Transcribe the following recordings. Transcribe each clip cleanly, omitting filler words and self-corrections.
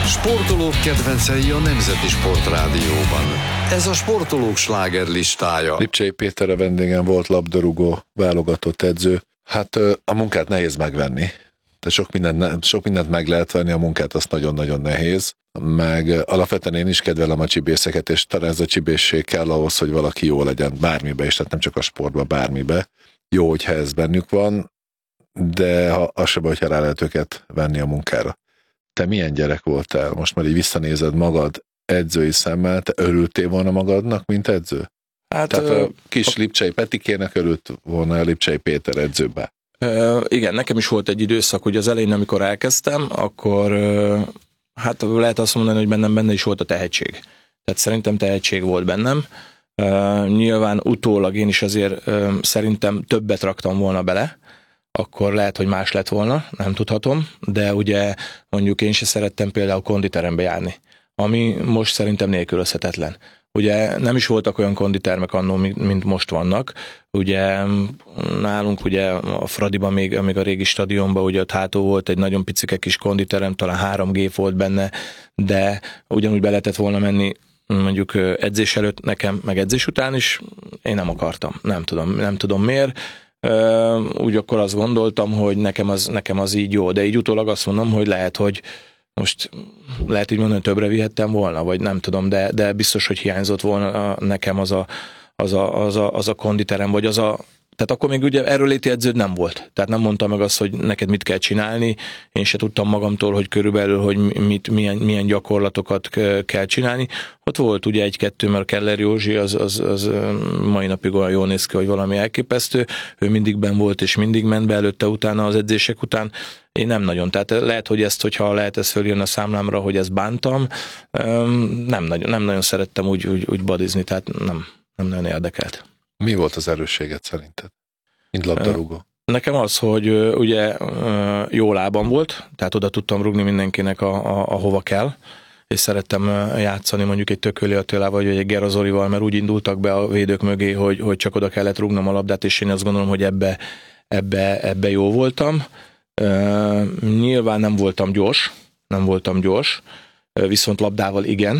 Sportolók kedvencei a Nemzeti Sportrádióban. Ez a sportolók slágerlistája. Lipcsei Péter a vendégem, volt labdarúgó, válogatott edző. Hát a munkát nehéz megvenni. De sok mindent meg lehet venni, a munkát azt nagyon-nagyon nehéz. Meg alapvetően én is kedvelem a csibészeket, és talán ez a csibészség kell ahhoz, hogy valaki jó legyen bármibe, és tehát nem csak a sportban, bármibe. Jó, hogyha ez bennük van, de az sem, hogyha rá lehet őket venni a munkára. Te milyen gyerek voltál? Most már így visszanézed magad edzői szemmel, te örültél volna magadnak, mint edző? Hát, tehát a kis Lipcsei Petikének örült volna a Lipcsei Péter edzőbe. Igen, nekem is volt egy időszak, hogy az elején, amikor elkezdtem, akkor hát lehet azt mondani, hogy benne is volt a tehetség. Tehát szerintem tehetség volt bennem. Nyilván utólag én is azért szerintem többet raktam volna bele, akkor lehet, hogy más lett volna, nem tudhatom, de ugye mondjuk én se szerettem például konditerembe járni, ami most szerintem nélkülözhetetlen. Ugye nem is voltak olyan konditermek annól, mint most vannak. Ugye nálunk ugye a Fradiban még a régi stadionban ugye ott hátul volt egy nagyon picike kis konditerem, talán 3 gép volt benne, de ugyanúgy be lehetett volna menni mondjuk edzés előtt nekem, meg edzés után is, én nem akartam. Nem tudom miért. Úgy akkor azt gondoltam, hogy nekem az így jó, de így utólag azt mondom, hogy lehet, hogy most lehet így mondani, többre vihettem volna, vagy nem tudom, de biztos, hogy hiányzott volna nekem az a konditerem, vagy tehát akkor még ugye erőléti edződ nem volt. Tehát nem mondta meg azt, hogy neked mit kell csinálni. Én se tudtam magamtól, hogy körülbelül, hogy milyen gyakorlatokat kell csinálni. Ott volt ugye 1-2, mert Keller Józsi az mai napig olyan jól néz ki, hogy valami elképesztő. Ő mindig benn volt, és mindig ment be előtte, utána az edzések után. Én nem nagyon. Tehát lehet, hogy hogyha lehet ez följön a számlámra, hogy ezt bántam, nem nagyon szerettem úgy badizni, tehát nem nagyon érdekelt. Mi volt az erősséget szerinted, mint labdarúgó? Nekem az, hogy ugye jó lábam volt, tehát oda tudtam rúgni mindenkinek ahova kell, és szerettem játszani mondjuk egy Tököli Attilával, vagy egy Gerazolival, mert úgy indultak be a védők mögé, hogy csak oda kellett rúgnom a labdát, és én azt gondolom, hogy ebbe jó voltam. Nyilván nem voltam gyors, viszont labdával igen.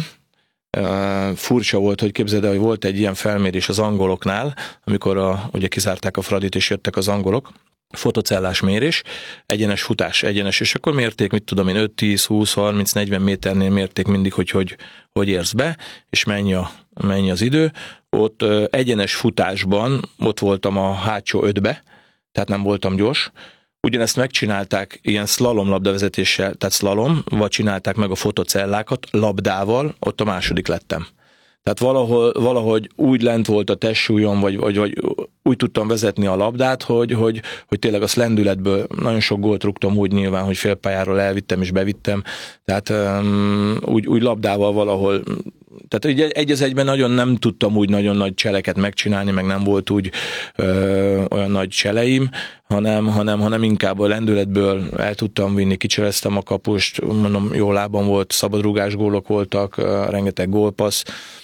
Furcsa volt, hogy képzeld el, hogy volt egy ilyen felmérés az angoloknál, amikor ugye kizárták a Fradit, és jöttek az angolok, fotocellás mérés, egyenes futás, és akkor mérték, mit tudom én, 5, 10, 20, 30, 40 méternél mérték mindig, hogy érsz be, és mennyi az idő. Ott egyenes futásban ott voltam a hátsó 5-be, tehát nem voltam gyors. Ugyanezt megcsinálták ilyen szlalom labdavezetéssel, tehát szlalomval csinálták meg a fotocellákat, labdával, ott a második lettem. Tehát valahogy úgy lent volt a testsúlyom, vagy úgy tudtam vezetni a labdát, hogy tényleg a lendületből nagyon sok gólt rúgtam úgy nyilván, hogy félpályáról elvittem és bevittem. Tehát úgy labdával valahol, tehát egy az egyben nagyon nem tudtam úgy nagyon nagy cseleket megcsinálni, meg nem volt úgy olyan nagy cseleim, hanem inkább a lendületből el tudtam vinni, kicseleztem a kapust, mondom, jó lábam volt, szabadrúgás gólok voltak, rengeteg gólpassz,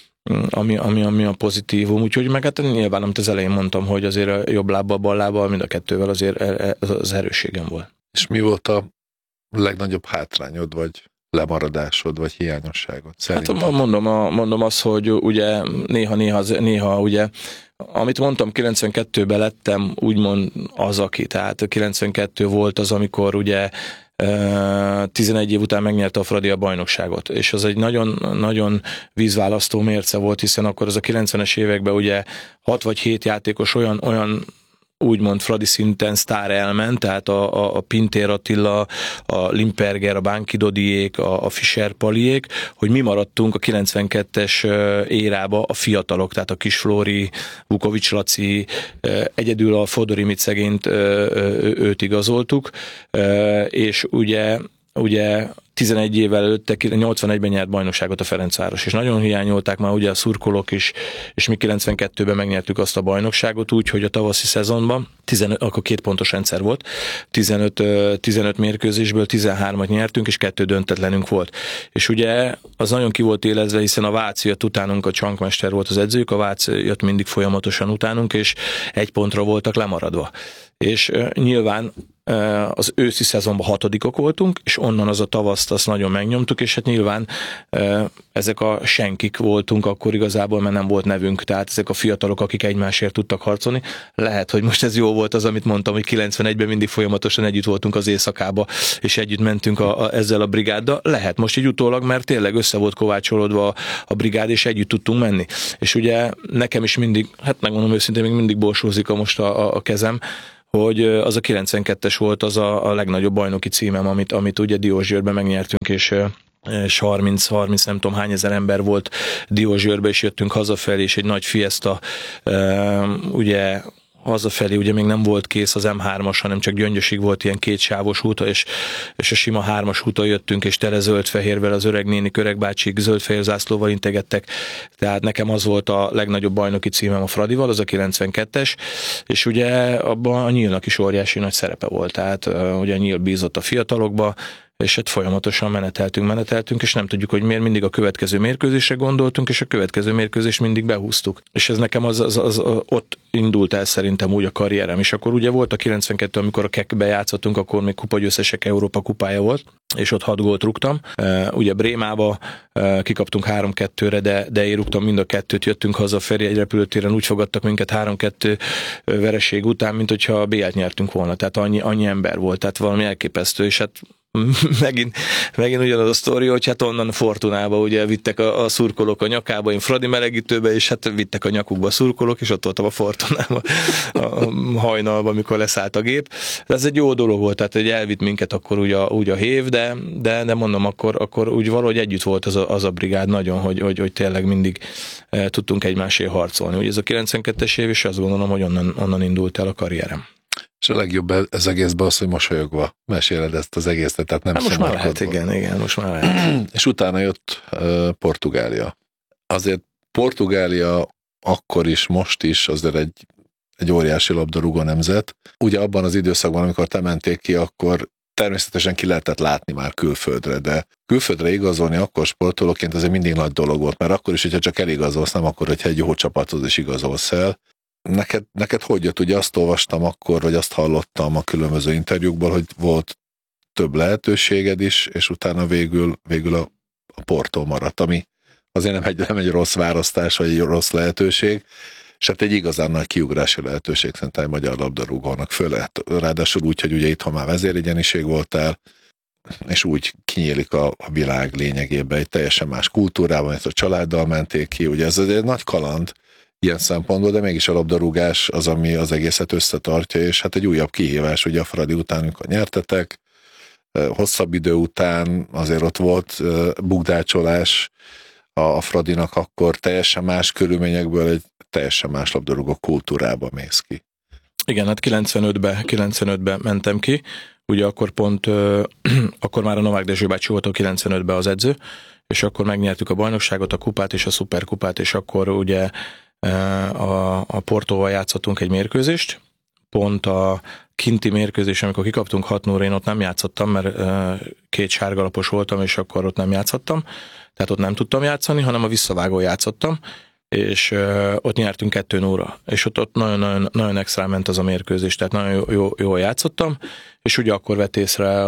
ami a pozitívum, úgyhogy meg hát nyilván, amit az elején mondtam, hogy azért a jobb lábbal, bal lábbal, mind a kettővel azért az erősségem volt. És mi volt a legnagyobb hátrányod, vagy lemaradásod, vagy hiányosságod? Szerintem? Hát mondom azt, hogy ugye néha ugye, amit mondtam, 92-ben lettem úgymond az, aki, tehát 92 volt az, amikor ugye 11 év után megnyerte a Fradi a bajnokságot, és az egy nagyon vízválasztó mérce volt, hiszen akkor az a 90-es években ugye 6 vagy 7 játékos olyan úgymond Fradi szinten sztár elment, tehát a Pintér Attila, a Limperger, a Bánki Dodiék, a Fischer Paliék, hogy mi maradtunk a 92-es érába a fiatalok, tehát a Kis Flóri, Vukovics Laci, egyedül a Fodor Imicegént őt igazoltuk, és ugye 11 évvel előtte, 81-ben nyert bajnokságot a Ferencváros, és nagyon hiányolták már ugye a szurkolók is, és mi 92-ben megnyertük azt a bajnokságot úgy, hogy a tavaszi szezonban, akkor 2 pontos rendszer volt, 15 mérkőzésből 13-at nyertünk, és 2 döntetlenünk volt. És ugye az nagyon ki volt élezve, hiszen a Váci jött utánunk, a Csankmester volt az edzőjük, a Váci jött mindig folyamatosan utánunk, és 1 pontra voltak lemaradva. És nyilván az őszi szezonban 6. voltunk, és onnan az a tavaszt azt nagyon megnyomtuk, és hát nyilván ezek a senkik voltunk akkor igazából, mert nem volt nevünk, tehát ezek a fiatalok, akik egymásért tudtak harcolni. Lehet, hogy most ez jó volt az, amit mondtam, hogy 91-ben mindig folyamatosan együtt voltunk az éjszakába, és együtt mentünk ezzel a brigáddal. Lehet most így utólag, mert tényleg össze volt kovácsolódva a brigád, és együtt tudtunk menni. És ugye nekem is mindig, hát megmondom őszintén, még mindig borsózik most a kezem, hogy az a 92-es volt az a legnagyobb bajnoki címem, amit ugye Diósgyőrben megnyertünk, és 30 nem tudom hány ezer ember volt Diósgyőrbe, és jöttünk hazafelé, és egy nagy fiesta, ugye hazafelé ugye még nem volt kész az M3-as, hanem csak Gyöngyösig volt ilyen 2 sávos út, és a sima 3-as úton jöttünk, és tele zöld-fehérvel az öreg nénik, öreg bácsik zöld-fehér zászlóval integettek. Tehát nekem az volt a legnagyobb bajnoki címem a Fradival, az a 92-es, és ugye abban a Nyílnak is óriási nagy szerepe volt. Tehát ugye a Nyíl bízott a fiatalokba, és hát folyamatosan meneteltünk, és nem tudjuk, hogy miért mindig a következő mérkőzésre gondoltunk, és a következő mérkőzést mindig behúztuk. És ez nekem az ott indult el szerintem úgy a karrierem. És akkor ugye volt a 92, amikor a Kekbe játszottunk, akkor még kupagyőztesek Európa kupája volt, és ott 6 gólt rúgtam. Ugye Brémába kikaptunk 3-2-re, de én rúgtam mind a 2-t, jöttünk haza Feri egy repülőtéren, úgy fogadtak minket 3-2 vereség után, mint hogyha BL-t nyertünk volna. Tehát annyi ember volt, tehát valami elképesztő, és hát megint ugyanaz a sztori, hogy hát onnan Fortunába ugye vittek a szurkolók a nyakába, én Fradi melegítőbe, és hát vittek a nyakukba a szurkolók, és ott voltam a Fortunába a hajnalban, amikor leszállt a gép. De ez egy jó dolog volt, tehát hogy elvitt minket akkor úgy a hév, de mondom, akkor úgy valahogy együtt volt az a brigád nagyon, hogy tényleg mindig tudtunk egymásért harcolni. Ugye ez a 92-es év, és azt gondolom, hogy onnan indult el a karrierem. És a legjobb ez egészben az, hogy mosolyogva meséled ezt az egészet, tehát nem most már lehet, igen, most már lehet. És utána jött Portugália. Azért Portugália akkor is, most is azért egy óriási labdarúgó nemzet. Ugye abban az időszakban, amikor te mentél ki, akkor természetesen ki lehetett látni már külföldre, de külföldre igazolni akkor sportolóként azért mindig nagy dolog volt, mert akkor is, hogyha csak eligazolsz, nem akkor, hogyha egy jó csapathoz is igazolsz el. Neked hogy jött? Ugye azt olvastam akkor, vagy azt hallottam a különböző interjúkból, hogy volt több lehetőséged is, és utána végül a Porto maradt, ami azért nem egy rossz választás, vagy egy rossz lehetőség, és hát egy igazán nagy kiugrási lehetőség szerintem egy magyar labdarúgónak, ráadásul úgy, hogy ugye itthon már vezérigyeniség voltál, és úgy kinyílik a világ lényegében egy teljesen más kultúrában, ezt a családdal menték ki, ugye ez egy nagy kaland ilyen szempontból, de mégis a labdarúgás az, ami az egészet összetartja, és hát egy újabb kihívás, ugye a Fradi után, amikor nyertetek, hosszabb idő után azért ott volt bukdácsolás a Fradinak, akkor teljesen más körülményekből egy teljesen más labdarúgó kultúrába mész ki. Igen, hát 95-ben mentem ki, ugye akkor pont, akkor már a Novák Dezső bácsi volt a 95-ben az edző, és akkor megnyertük a bajnokságot, a kupát és a szuperkupát, és akkor ugye a Portóval játszottunk egy mérkőzést, pont a kinti mérkőzés, amikor kikaptunk 6-0-ra, én ott nem játszottam, mert 2 sárgalapos voltam, és akkor ott nem játszottam, tehát ott nem tudtam játszani, hanem a visszavágón játszottam, és ott nyertünk 2-0-ra, és ott nagyon extra ment az a mérkőzés, tehát nagyon jól játszottam, és ugye akkor vett észre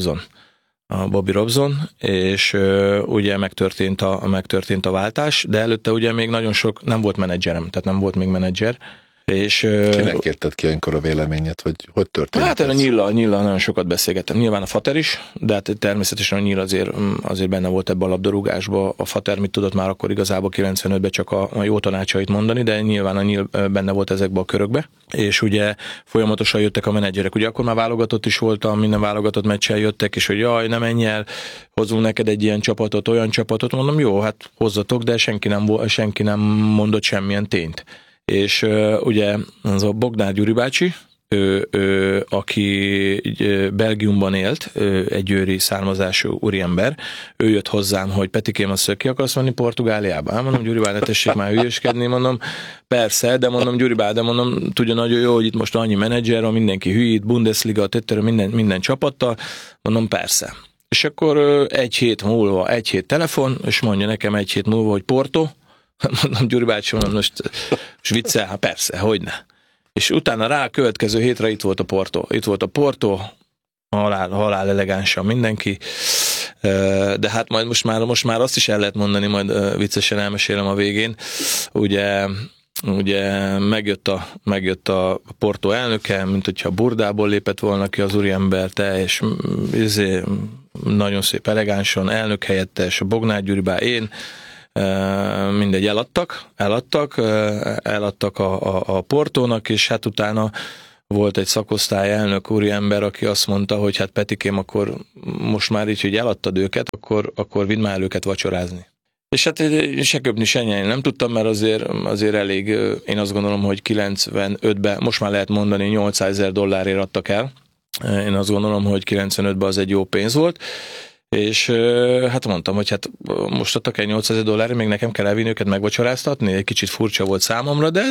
a Bobby Robson, és ugye megtörtént a váltás, de előtte ugye még nagyon sok, nem volt menedzserem, tehát nem volt még menedzser, és... Kinek kérted ki olyankor a véleményet, hogy történt? Hát a Nyilla nagyon sokat beszélgettem. Nyilván a Fater is, de hát természetesen a Nyil azért benne volt ebbe a labdarúgásba. A Fater mit tudott már akkor igazából 95-ben csak a jó tanácsait mondani, de nyilván a Nyil benne volt ezekbe a körökbe. És ugye folyamatosan jöttek a menedzserek. Ugye akkor már válogatott is voltam, minden válogatott meccsel jöttek, és hogy jaj, ne menj el, hozzunk neked egy ilyen csapatot, olyan csapatot. Mondom, jó, hát hozzatok, de senki nem mondott semmilyen tényt. És ugye az a Bognár Gyuri bácsi, aki Belgiumban élt, egy győri származású úriember, ő jött hozzám, hogy Petikém, azt ki akarsz menni Portugáliába? Mondom, Gyuri bá, ne tessék már hülyeskedni, mondom, persze, de mondom, Gyuri bá, de mondom, tudja nagyon jó, hogy itt most annyi menedzser van, mindenki hülyít, Bundesliga, minden csapattal, mondom, persze. És akkor egy hét telefon, és mondja nekem egy hét múlva, hogy Porto. Mondom, Gyuri bácsi, mondom, most viccel, hát persze, hogyne. És utána rá a következő hétre itt volt a Porto, halál elegánsan mindenki, de hát majd most már azt is el lehet mondani, majd viccesen elmesélem a végén, ugye megjött a Porto elnöke, mint hogyha burdából lépett volna ki az úriember, és nagyon szép elegánsan, elnök helyettes, a Bognár Gyuri, én, mindegy, eladtak a Portónak, és hát utána volt egy szakosztály elnök úriember, aki azt mondta, hogy hát Petikém, akkor most már így, hogy eladtad őket, akkor vidd már el őket vacsorázni. És hát se köpni, se nyelni nem tudtam, mert azért elég, én azt gondolom, hogy 95-ben, most már lehet mondani, $800,000 adtak el. Én azt gondolom, hogy 95-ben az egy jó pénz volt. És hát mondtam, hogy hát most adtak el $800,000, még nekem kell elvinni őket megvacsoráztatni, egy kicsit furcsa volt számomra, de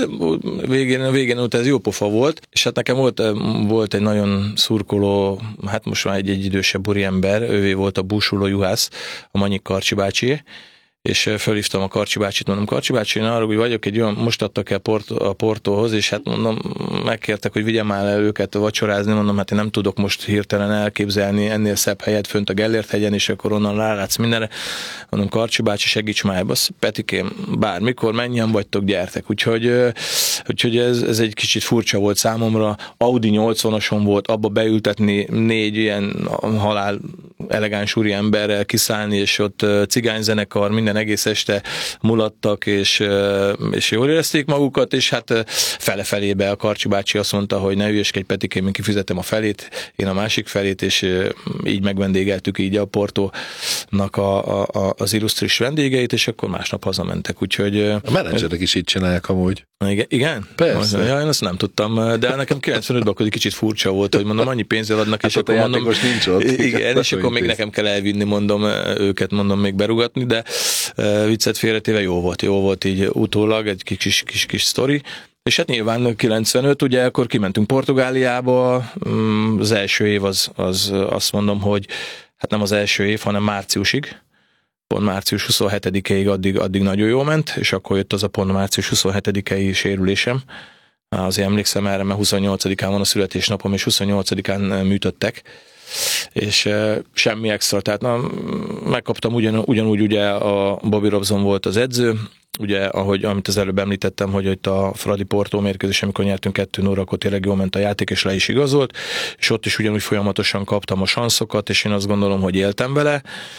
végén ez jó pofa volt, és hát nekem volt egy nagyon szurkoló, hát most már egy idősebb úriember, ővé volt a búsuló juhász, a Manyik Karcsi bácsi, és fölhívtam a Karcsi bácsit, mondom, Karcsi bácsi, én arra, hogy vagyok egy olyan, most adtak el a Portóhoz, és hát mondom, megkértek, hogy vigyem már el őket vacsorázni, mondom, hát én nem tudok most hirtelen elképzelni ennél szebb helyet fönt a Gellért hegyen, és akkor onnan rálátsz mindenre. Mondom, Karcsi bácsi, segíts már ebbe, Petikém, bármikor, menjen vagytok, gyertek. Úgyhogy ez egy kicsit furcsa volt számomra. Audi 80-ason volt, abba beültetni 4 ilyen halál elegáns úri emberrel kiszállni, és ott cigányzenekar, minden egész este mulattak, és jól érezték magukat, és hát fele-felébe a Karcsi bácsi azt mondta, hogy ne hülyeskedj, Petikém, én kifizetem a felét, én a másik felét, és így megvendégeltük így a Portónak az illusztris vendégeit, és akkor másnap hazamentek, úgyhogy... A menedzserek is így csinálják amúgy. Igen? Persze. Ja, én azt nem tudtam, de nekem 95-ben akkor egy kicsit furcsa volt, hogy mondom, annyi pénzzel adnak, hát és akkor mondom... nincs ott. Igen, és akkor még nekem kell elvinni, őket még berugatni, de viccet félretéve jó volt így utólag, egy kis sztori. És hát nyilván 95, ugye akkor kimentünk Portugáliába, az első év az azt mondom, hogy hát nem az első év, hanem márciusig, pont március 27-ig addig nagyon jól ment, és akkor jött az a pont március 27-i sérülésem. Azért emlékszem erre, mert 28-án van a születésnapom, és 28-án műtöttek, és semmi extra, tehát megkaptam ugyanúgy ugye a Bobby Robson volt az edző, ugye amit az előbb említettem, hogy itt a Fradi Porto mérkőzés, amikor nyertünk 2-0, akkor tényleg jól ment a játék, és le is igazolt, és ott is ugyanúgy folyamatosan kaptam a sanszokat, és én azt gondolom, hogy éltem vele,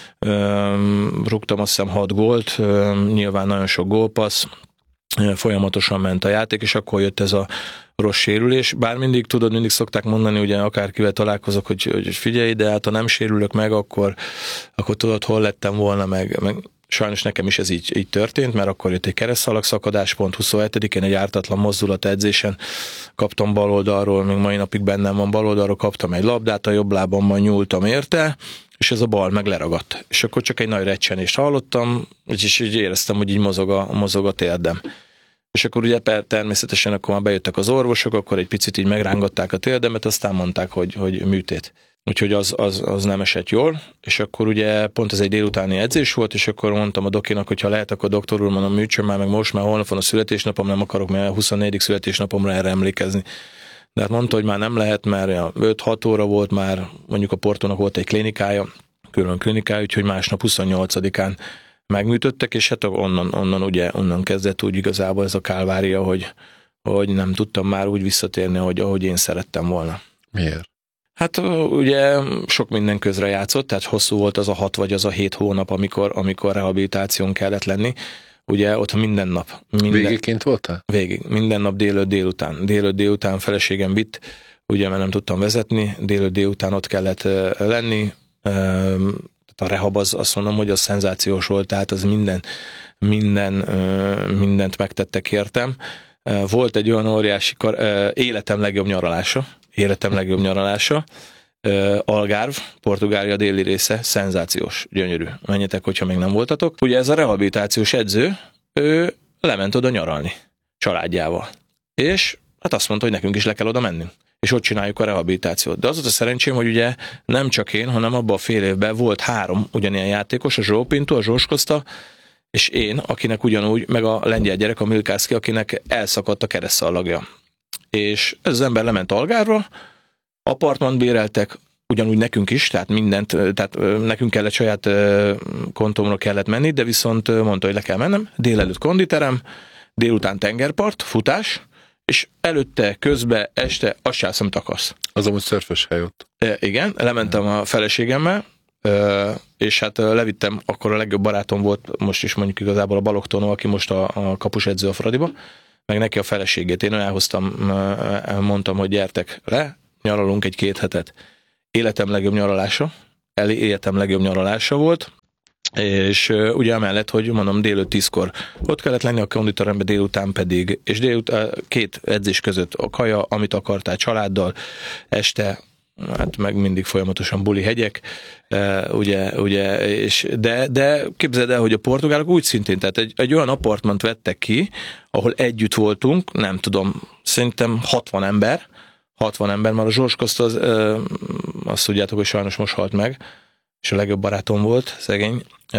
rúgtam azt hiszem 6 gólt, nyilván nagyon sok gólpassz, folyamatosan ment a játék, és akkor jött ez a rossz sérülés. Bár mindig szokták mondani, ugye akárkivel találkozok, hogy figyelj, de hát ha nem sérülök meg, akkor tudod, hol lettem volna, meg sajnos nekem is ez így történt, mert akkor jött egy keresztszalagszakadás, pont 27-én egy ártatlan mozdulat edzésen kaptam bal oldalról, még mai napig bennem van bal oldalról, kaptam egy labdát, a jobb lábammal nyúltam érte, és ez a bal meg leragadt. És akkor csak egy nagy recsenést hallottam, és így éreztem, hogy így mozog a térdem. És akkor ugye természetesen akkor már bejöttek az orvosok, akkor egy picit így megrángatták a térdemet, aztán mondták, hogy műtét. Úgyhogy az nem esett jól, és akkor ugye pont ez egy délutáni edzés volt, és akkor mondtam a dokinak, hogy ha lehet, akkor doktor úr, mondom, műtsön már, meg most már holnap van a születésnapom, nem akarok már 24. születésnapomra erre emlékezni. De hát mondta, hogy már nem lehet, mert 5-6 óra volt már, mondjuk a Portónak volt egy klinikája, külön klinikája, úgyhogy másnap 28-án megműtöttek, és hát onnan kezdett úgy igazából ez a kálvária, hogy nem tudtam már úgy visszatérni, ahogy én szerettem volna. Miért? Hát ugye sok minden közre játszott, tehát hosszú volt az a 6 vagy az a 7 hónap, amikor rehabilitáción kellett lenni. Ugye ott minden nap. Végigként voltál? Végig. Minden nap délután feleségem vitt, ugye mert nem tudtam vezetni, délután ott kellett lenni. A rehab azt mondom, hogy az szenzációs volt, tehát az mindent megtettek értem. Volt egy olyan óriási életem legjobb nyaralása. Algarve, Portugália déli része, szenzációs, gyönyörű. Menjetek, hogyha még nem voltatok. Ugye ez a rehabilitációs edző, ő lement oda nyaralni családjával. És hát azt mondta, hogy nekünk is le kell oda mennünk. És ott csináljuk a rehabilitációt. De az volt a szerencsém, hogy ugye nem csak én, hanem abban a fél évben volt 3 ugyanilyen játékos, a Zsó Pinto, a Zsós Costa, és én, akinek ugyanúgy, meg a lengyel gyerek, a Milkászki, akinek elszakadt a keresztszallagja. és ez az ember lement Algárra, apartmant béreltek, ugyanúgy nekünk is, tehát nekünk kellett saját kontomra kellett menni, de viszont mondta, hogy le kell mennem, délelőtt konditerem, délután tengerpart, futás, és előtte, közbe, este azt csinálsz, amit akarsz. Az amúgy szörfös hely ott. Igen, lementem a feleségemmel, és hát levittem, akkor a legjobb barátom volt, most is mondjuk igazából a Balogh Tónó, aki most a kapusedző a Fradiba, meg neki a feleségét. Én elhoztam, mondtam, hogy gyertek le, nyaralunk egy 2 hetet. Életem legjobb nyaralása volt, és ugye amellett, hogy mondom, délután 10-kor ott kellett lenni a konditerembe, délután pedig, és délután 2 edzés között a kaja, amit akartál családdal, este, hát meg mindig folyamatosan buli hegyek, ugye, és de képzeld el, hogy a portugálok úgy szintén, tehát egy olyan apartmant vettek ki, ahol együtt voltunk, nem tudom, szerintem 60 ember, már a Zsors Costa azt tudjátok, hogy sajnos most halt meg, és a legjobb barátom volt, szegény,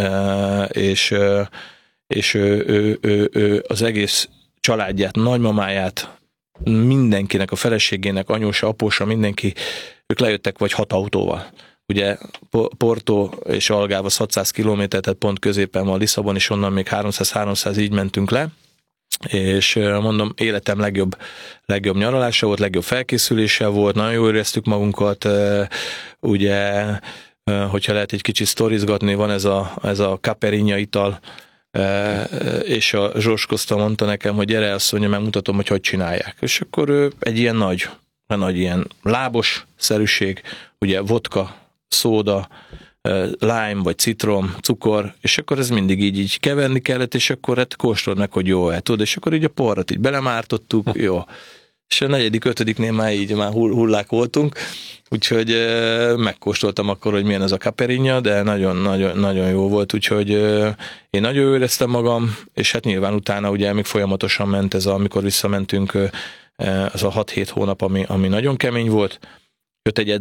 és ő az egész családját, nagymamáját, mindenkinek, a feleségének, anyósa, apósa, mindenki, ők lejöttek vagy 6 autóval. Ugye Porto és Algarve 600 kilométer, tehát pont középen van Lisszabon, és onnan még 300-300 így mentünk le, és mondom, életem legjobb nyaralása volt, legjobb felkészülése volt, nagyon jól éreztük magunkat, ugye, hogyha lehet egy kicsit sztorizgatni, van ez a Caipirinha ital, és a Zsors Costa mondta nekem, hogy gyere, azt mondja, megmutatom, hogy csinálják. És akkor ő egy ilyen nagy ilyen lábos szerűség, ugye vodka, szóda, lime vagy citrom, cukor, és akkor ez mindig így keverni kellett, és akkor hát kóstold meg, hogy jó tudod, és akkor így a porrat így belemártottuk, jó. És a 4.-5. már hullák voltunk, úgyhogy megkóstoltam akkor, hogy milyen ez a Caipirinha, de nagyon jó volt, úgyhogy én nagyon éreztem magam, és hát nyilván utána ugye még folyamatosan ment ez, amikor visszamentünk, az a 6-7 hónap, ami nagyon kemény volt. Jött egy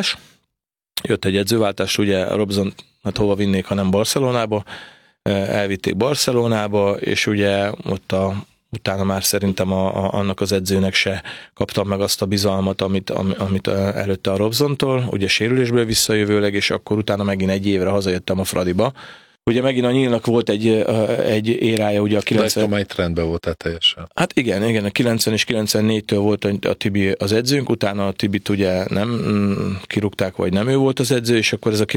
edzőváltás, ugye Robson, hát hova vinnék, hanem Barcelonába, elvitték Barcelonába, és ugye ott utána már szerintem annak az edzőnek se kaptam meg azt a bizalmat, amit előtte a Robsontól, ugye sérülésből visszajövőleg, és akkor utána megint 1 évre hazajöttem a Fradiba. Ugye megint a Nyílnak volt egy érája, ugye a 90... De ezt trendben voltál teljesen. Hát igen, a 90 és 94-től volt a Tibi az edzőnk, utána a Tibit ugye nem kirúgták, vagy nem ő volt az edző, és akkor ez a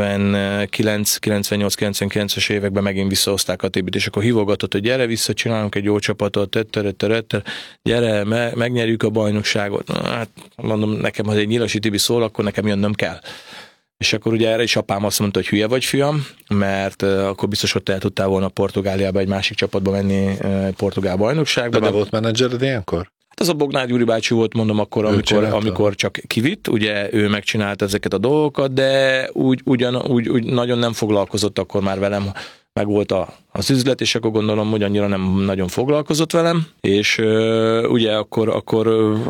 99, 98, 99-es években megint visszahozták a Tibit, és akkor hívogatott, hogy gyere vissza, csinálunk egy jó csapatot, gyere, megnyerjük a bajnokságot. Hát mondom, nekem, ha egy nyilasi Tibi szól, akkor nekem jönnöm kell. És akkor ugye erre is apám azt mondta, hogy hülye vagy, fiam, mert akkor biztos ott el tudtál volna Portugáliába egy másik csapatba menni, portugál bajnokságba. De volt menedzsered ilyenkor? Hát az a Bognár Gyuri bácsi volt, mondom, akkor, amikor csak kivitt, ugye ő megcsinálta ezeket a dolgokat, de úgy nagyon nem foglalkozott akkor már velem, meg volt az üzlet, és akkor gondolom, hogy annyira nem nagyon foglalkozott velem, és ugye akkor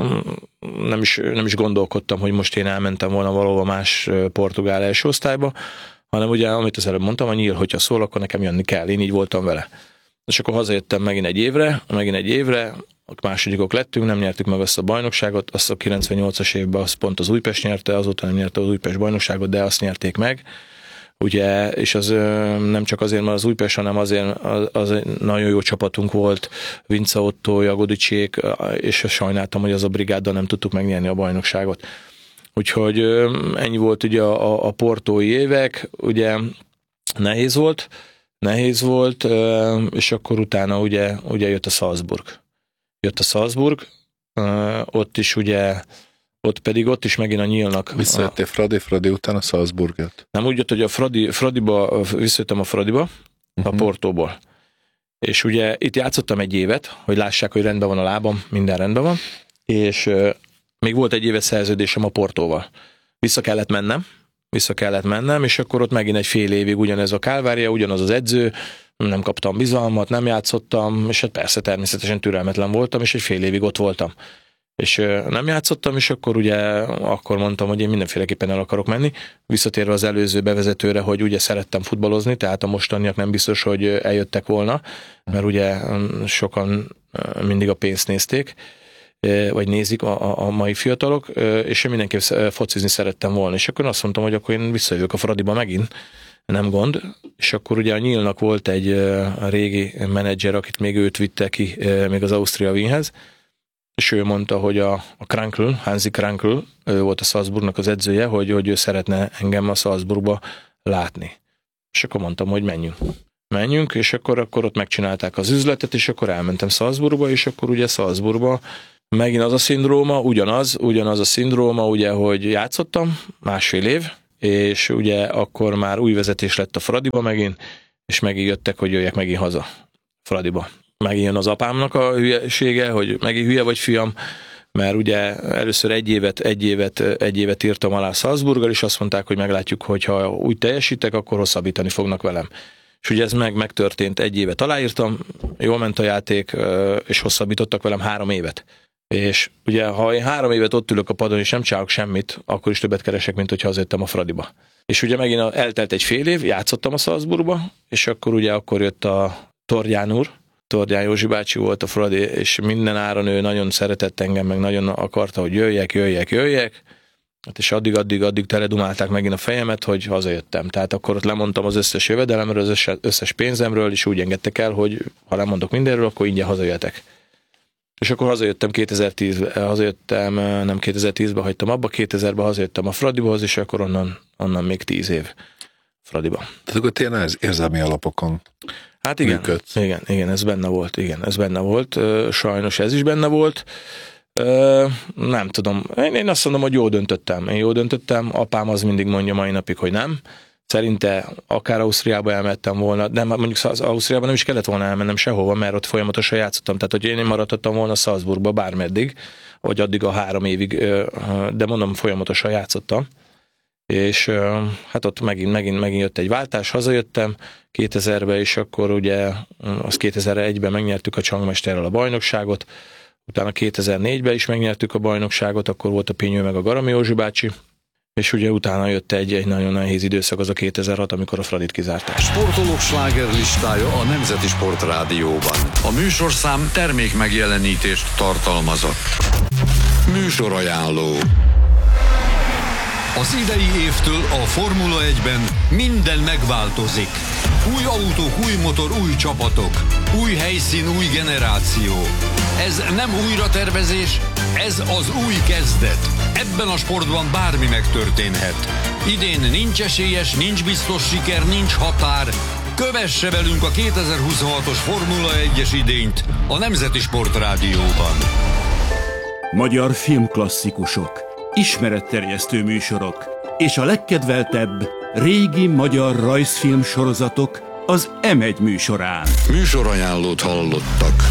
nem is gondolkodtam, hogy most én elmentem volna valahova más portugál első osztályba, hanem ugye, amit az előbb mondtam, a Nyíl, hogyha szól, akkor nekem jönni kell, én így voltam vele. És akkor hazajöttem megint egy évre, másodikok lettünk, nem nyertük meg azt a bajnokságot, azt a 98-as évben azt pont az Újpest nyerte, azóta nem nyerte az Újpest bajnokságot, de azt nyerték meg. Ugye, és az nem csak azért, mert az Újpest, hanem azért az nagyon jó csapatunk volt, Vince Otto, Jagodicsék, és sajnáltam, hogy az a brigáddal nem tudtuk megnyerni a bajnokságot. Úgyhogy ennyi volt ugye a portói évek, ugye nehéz volt, és akkor utána ugye jött a Salzburg. Ott is ugye ott is megint a Nyílnak. Visszajöttél Fradi után a Salzburg jött. Nem, úgy jött, hogy visszajöttem a Fradiba, a Portóból. És ugye itt játszottam 1 évet, hogy lássák, hogy rendben van a lábam, minden rendben van, és még volt 1 éves szerződésem a Portóval. Vissza kellett mennem, és akkor ott megint egy fél évig ugyanez a kálvária, ugyanaz az edző, nem kaptam bizalmat, nem játszottam, és hát persze természetesen türelmetlen voltam, és egy fél évig ott voltam. És nem játszottam, és akkor akkor mondtam, hogy én mindenféleképpen el akarok menni. Visszatérve az előző bevezetőre, hogy ugye szerettem futballozni, tehát a mostaniak nem biztos, hogy eljöttek volna, mert ugye sokan mindig a pénzt nézték, vagy nézik a mai fiatalok, és én mindenképp focizni szerettem volna. És akkor azt mondtam, hogy akkor én visszajövök a Fradiba megint, nem gond. És akkor ugye a Nyílnak volt egy régi menedzser, akit még őt vitte ki még az Austria Wienhez, és ő mondta, hogy a Krankl, Hansi Krankl, ő volt a Salzburgnak az edzője, hogy ő szeretne engem a Salzburgba látni. És akkor mondtam, hogy menjünk, és akkor ott megcsinálták az üzletet, és akkor elmentem Salzburgba, és akkor ugye Salzburgba megint az a szindróma, ugyanaz a szindróma, ugye, hogy játszottam 1,5 év, és ugye akkor már új vezetés lett a Fradiba megint, és megint jöttek, hogy jöjjek megint haza Fradiba. Megint jön az apámnak a hülyesége, hogy megint hülye vagy fiam, mert ugye először egy évet írtam alá Salzburggal, és azt mondták, hogy meglátjuk, hogy ha úgy teljesítek, akkor hosszabbítani fognak velem. És ugye ez megtörtént, 1 évet aláírtam, jól ment a játék, és hosszabbítottak velem 3 évet. És ugye, ha én 3 évet ott ülök a padon, és nem csinálok semmit, akkor is többet keresek, mint hogyha hazajöttem a Fradiba. És ugye megint eltelt 1,5 év, játszottam a Salzburgba, és akkor jött a Tordján Józsi bácsi volt a Fradi, és minden áron ő nagyon szeretett engem, meg nagyon akarta, hogy jöjjek. Hát és addig teledumálták megint a fejemet, hogy hazajöttem. Tehát akkor ott lemondtam az összes jövedelemről, az összes pénzemről, és úgy engedtek el, hogy ha lemondok mindenről, akkor ingyen hazajöhetek. És akkor hazajöttem 2010-ben, nem 2010-ben hagytam abba, 2000-ben hazajöttem a Fradihoz, és akkor onnan még 10 év Fradiba. Tehát akkor tényleg érzelmi alapokon hát igen, ez benne volt. Sajnos ez is benne volt. Nem tudom. Én azt mondom, hogy jól döntöttem. Apám az mindig mondja mai napig, hogy nem. Szerinte akár Ausztriába elmentem volna, de mondjuk az Ausztriában nem is kellett volna elmennem sehova, mert ott folyamatosan játszottam. Tehát, hogy én maradhattam volna Salzburgba bármeddig, vagy addig a 3 évig, de mondom, folyamatosan játszottam. És hát ott megint jött egy váltás, hazajöttem 2000-ben, és akkor ugye az 2001-ben megnyertük a Csangmesterrel a bajnokságot, utána 2004-ben is megnyertük a bajnokságot, akkor volt a Pinyő meg a Garami Józsi bácsi, és ugye utána jött egy nagyon nehéz időszak, az a 2006, amikor a Fradit kizárták. Sportolók slágerlistája a Nemzeti Sport Rádióban. A műsorszám termék megjelenítést tartalmazott. Műsorajánló. Az idei évtől a Formula 1-ben minden megváltozik. Új autók, új motor, új csapatok. Új helyszín, új generáció. Ez nem újratervezés, ez az új kezdet. Ebben a sportban bármi megtörténhet. Idén nincs esélyes, nincs biztos siker, nincs határ. Kövesse velünk a 2026-os Formula 1-es idényt a Nemzeti Sport Rádióban. Magyar filmklasszikusok, ismeretterjesztő műsorok és a legkedveltebb régi magyar rajzfilm sorozatok az M1 műsorán. Műsorajánlót hallottak.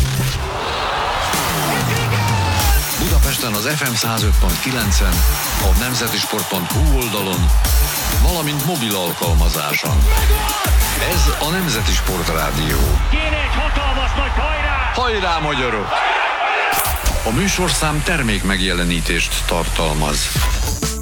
Budapesten az FM 105.9-en, a nemzetisport.hu oldalon, valamint mobil alkalmazáson. Ez a Nemzeti Sport Rádió. Kéne egy hatalmas nagy hajrá! Hajrá, magyarok! A műsorszám termék megjelenítést tartalmaz.